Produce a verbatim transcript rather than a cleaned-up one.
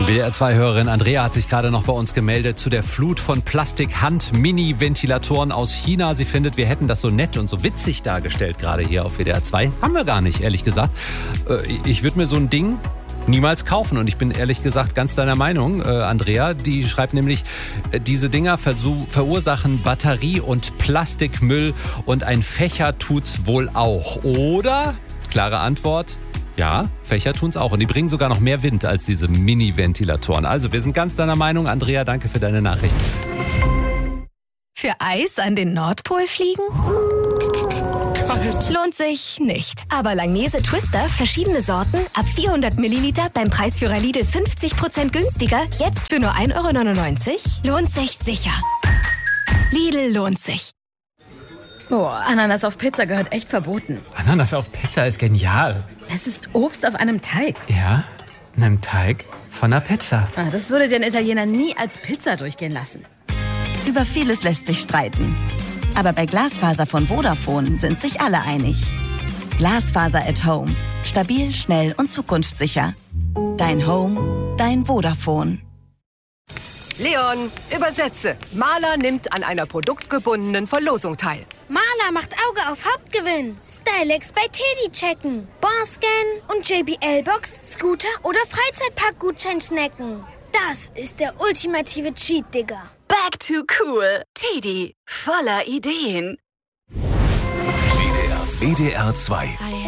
W D R zwei Hörerin Andrea hat sich gerade noch bei uns gemeldet zu der Flut von Plastik-Hand-Mini-Ventilatoren aus China. Sie findet, wir hätten das so nett und so witzig dargestellt, gerade hier auf W D R zwei. Haben wir gar nicht, ehrlich gesagt. Ich würde mir so ein Ding niemals kaufen. Und ich bin ehrlich gesagt ganz deiner Meinung, äh, Andrea. Die schreibt nämlich, äh, diese Dinger versuch, verursachen Batterie- und Plastikmüll und ein Fächer tut's wohl auch. Oder? Klare Antwort. Ja, Fächer tun's auch. Und die bringen sogar noch mehr Wind als diese Mini-Ventilatoren. Also, wir sind ganz deiner Meinung. Andrea, danke für deine Nachricht. Für Eis an den Nordpol fliegen? Kalt. Lohnt sich nicht. Aber Langnese Twister, verschiedene Sorten, ab vierhundert Milliliter beim Preisführer Lidl fünfzig Prozent günstiger, jetzt für nur ein Euro neunundneunzig, lohnt sich sicher. Lidl lohnt sich. Boah, Ananas auf Pizza gehört echt verboten. Ananas auf Pizza ist genial. Es ist Obst auf einem Teig. Ja, einem Teig von einer Pizza. Ah, das würde den Italiener nie als Pizza durchgehen lassen. Über vieles lässt sich streiten. Aber bei Glasfaser von Vodafone sind sich alle einig. Glasfaser at Home. Stabil, schnell und zukunftssicher. Dein Home, dein Vodafone. Leon, übersetze. Maler nimmt an einer produktgebundenen Verlosung teil. Maler macht Auge auf Hauptgewinn. Stylex bei Teddy checken. Barscan und J B L-Box, Scooter oder Freizeitparkgutschein snacken. Das ist der ultimative Cheat, Digga. Back to cool. Teddy, voller Ideen. W D R zwei.